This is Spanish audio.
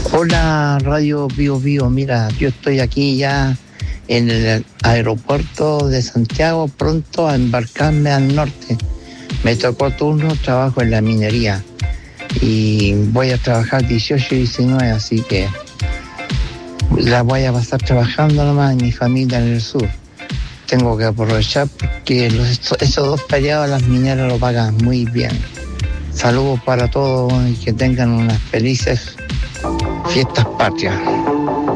Hola, Radio Bio Bio. Mira, yo estoy aquí ya en el aeropuerto de Santiago, pronto a embarcarme al norte. Me tocó turno, trabajo en la minería y voy a trabajar 18 y 19, así que la voy a pasar trabajando nomás en mi familia en el sur. Tengo que aprovechar porque esos 2 feriados las mineras lo pagan muy bien. Saludos para todos y que tengan unas felices fiestas patrias.